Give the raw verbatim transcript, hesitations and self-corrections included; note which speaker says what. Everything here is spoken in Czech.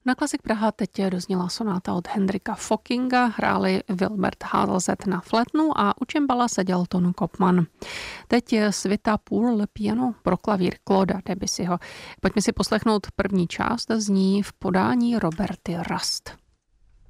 Speaker 1: Na Klasik Praha teď dozněla sonáta od Hendrika Fockinga, hráli Wilbert Halzet na flétnu a u cimbala seděl Ton Kopman. Teď je svita pour le piano pro klavír Clauda Debussyho. Pojďme si poslechnout první část z ní v podání Roberty Rast.